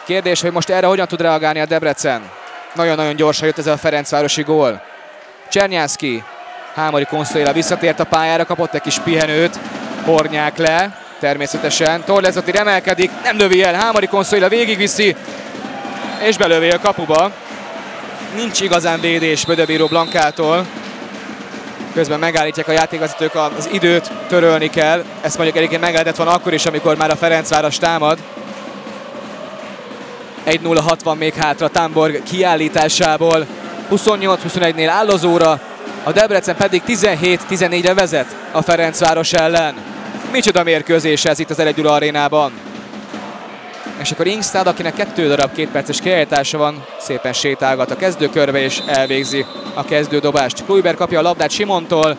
Kérdés, hogy most erre hogyan tud reagálni a Debrecen. Nagyon-nagyon gyorsan jött ez a ferencvárosi gól. Csernyánszky, Hámori Consuela visszatért a pályára, kapott egy kis pihenőt, Hornyák le, természetesen. Torlezati emelkedik, nem lövi el, Hámori Consuela végigviszi, és belövi a kapuba. Nincs igazán védés Bödöbíró Blankától. Közben megállítják a játékvezetők az időt, törölni kell. Ezt mondjuk egyébként meg lehetett volna akkor is, amikor már a Ferencváros támad. 1-0-6 van még hátra Tamborg kiállításából. 28-21-nél áll az óra, a Debrecen pedig 17-14-re vezet a Ferencváros ellen. Micsoda mérkőzés ez itt az Elet Gyula arénában. És akkor Ingstad, akinek 2 darab 2 perces kiállítása van, szépen sétálgat a kezdőkörbe és elvégzi a kezdődobást. Kluiber kapja a labdát Simontól.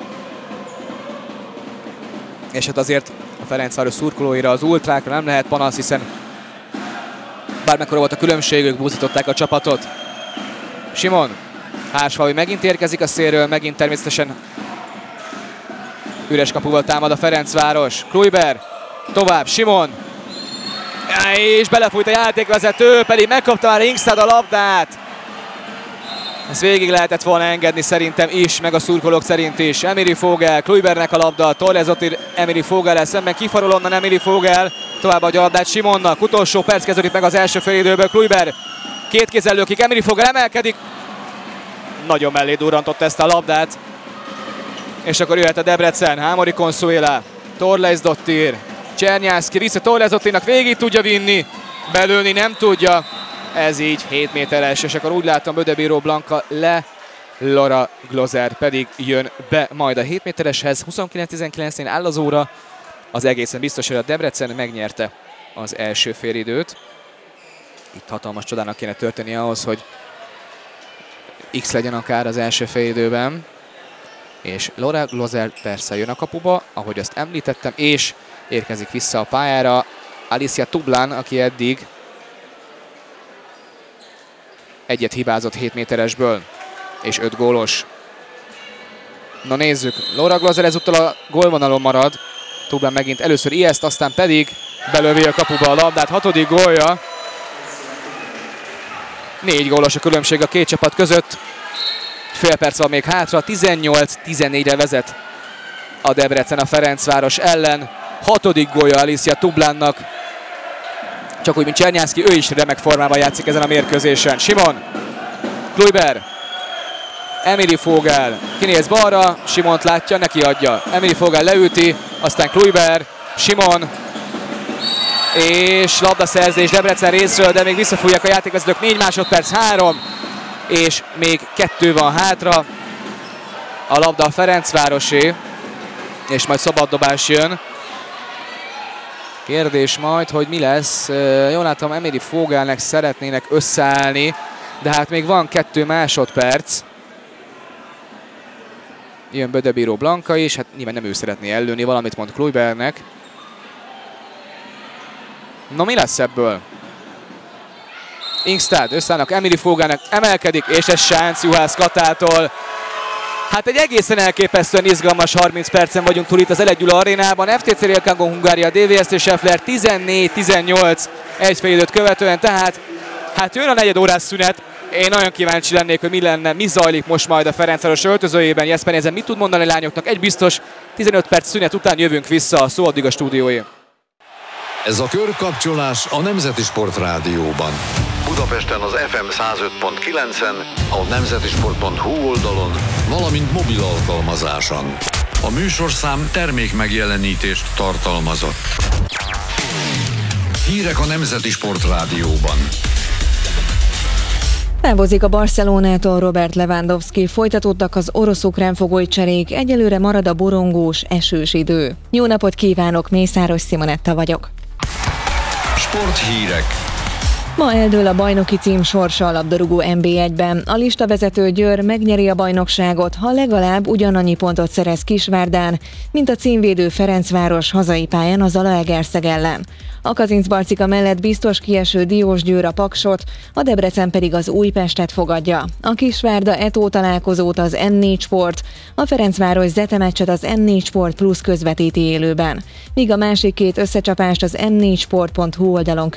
És hát azért a Ferencváros szurkolóira, az ultrákra nem lehet panasz, hiszen bármekkora volt a különbségük, buzdították a csapatot. Simon, Hársfalvi megint érkezik a szélről, megint természetesen üres kapuval támad a Ferencváros. Kluiber, tovább, Simon, és belefújt a játékvezető, pedig megkapta már Ingstad a labdát. Ezt végig lehetett volna engedni szerintem is, meg a szurkolók szerint is. Emily Fogel, Kluibernek a labda, Torrezotti Emily Fogel szemben kifarol onnan Emily Fogel, tovább adja a labdát Simonnak, utolsó perc kezdődik meg az első félidőből. Kluiber két kézzel lökik, Emily Fogel emelkedik, nagyon mellé durrantott ezt a labdát, és akkor jöhet a Debrecen. Hámori Consuela, Torleisdottir, Csernyánszky vissza Torlezottinak, végig tudja vinni, belőni nem tudja. Ez így 7 méteres, és akkor úgy látom Bödöbíró Blanka le, Laura Glozer pedig jön be majd a 7 métereshez. 29-19-nél áll az óra, az egészen biztos, hogy a Debrecen megnyerte az első félidőt. Itt hatalmas csodának kéne történni ahhoz, hogy X legyen akár az első félidőben. És Laura Glozer persze jön a kapuba, ahogy azt említettem, és érkezik vissza a pályára Alicia Tublán, aki eddig egyet hibázott 7 méteresből, és 5 gólos. Na nézzük, Laura Glozer ezúttal a gólvonalon marad. Tublán megint először ijeszt, aztán pedig belövi a kapuba a labdát. 6. gólja. 4 gólos a különbség a két csapat között. Fél perc van még hátra, 18-14-re vezet a Debrecen a Ferencváros ellen. 6. gólja Alicia Tublánnak. Csak úgy, mint Csernyánszky, ő is remek formában játszik ezen a mérkőzésen. Simon, Kluiber, Emily Fogel, kinéz balra, Simont látja, neki adja. Emily Fogel leüti, aztán Kluiber, Simon, és labdaszerzés Debrecen részről, de még visszafújják a játékvezetők. 4 másodperc, 3, és még 2 van hátra. A labda a Ferencvárosé, és majd szabaddobás jön. Kérdés majd, hogy mi lesz. Jól látom, Emily Fogelnek szeretnének összeállni, de hát még van 2 másodperc. Jön Bödöbíró Blanka is, hát nyilván nem ő szeretné ellőni, valamit mond Kluibernek. No, mi lesz ebből? Ingstad összeállnak, Emily Fogelnek emelkedik, és ez sánc Juhász Katától. Hát egy egészen elképesztően izgalmas 30 percen vagyunk túl itt az Elet Gyula arénában. FTC Rélkángon Hungária, DVSC Scheffler 14-18 egy fél időt követően, tehát hát jön a negyed órás szünet. Én nagyon kíváncsi lennék, hogy mi lenne, mi zajlik most majd a Ferencváros öltözőjében. Jesper Nézen mit tud mondani a lányoknak? Egy biztos, 15 perc szünet után jövünk vissza a Szó addig a stúdióé. Ez a körkapcsolás a Nemzeti Sport Rádióban. Budapesten az FM 105.9-en, a nemzetisport.hu oldalon, valamint mobil alkalmazáson. A műsorszám termék megjelenítést tartalmazott. Hírek a Nemzeti Sport Rádióban. Távozik a Barcelonától Robert Lewandowski, folytatódtak az orosz-ukrán fogolycserék, egyelőre marad a borongós, esős idő. Jó napot kívánok, Mészáros Simonetta vagyok. Sporthírek. Ma eldől a bajnoki cím sorsa a labdarúgó NB1-ben. A listavezető Győr megnyeri a bajnokságot, ha legalább ugyanannyi pontot szerez Kisvárdán, mint a címvédő Ferencváros hazai pályán a Zalaegerszeg ellen. A Kazincbarcika mellett biztos kieső Diósgyőr a Paksot, a Debrecen pedig az Újpestet fogadja. A Kisvárda Eto találkozót az N4 Sport, a Ferencváros Zete meccset az N4 Sport Plus közvetíti élőben. Míg a másik két összecsapást az n4sport.hu oldalon